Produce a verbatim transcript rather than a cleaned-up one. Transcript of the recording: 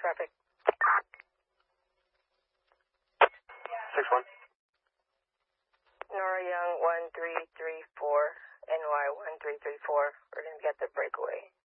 traffic. six one. Nora Young, one three three four, N Y one three three four. We're going to get the breakaway.